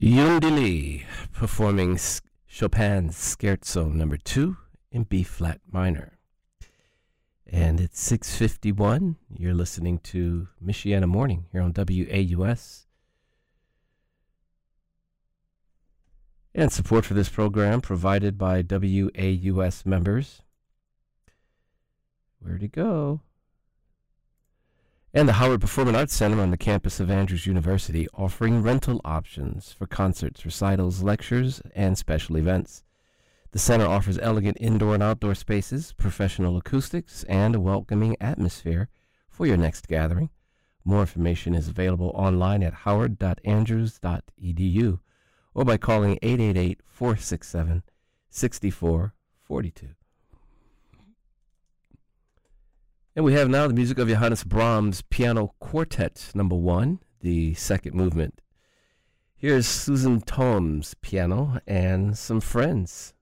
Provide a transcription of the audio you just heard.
Yundili performing Chopin's Scherzo number 2 in B flat minor. And it's 6:51. You're listening to Michiana Morning here on WAUS. And support for this program provided by WAUS members. Where'd it go? And the Howard Performing Arts Center on the campus of Andrews University, offering rental options for concerts, recitals, lectures, and special events. The center offers elegant indoor and outdoor spaces, professional acoustics, and a welcoming atmosphere for your next gathering. More information is available online at howard.andrews.edu or by calling 888-467-6442. And we have now the music of Johannes Brahms' Piano Quartet number 1, the second movement. Here's Susan Tom's piano and some friends.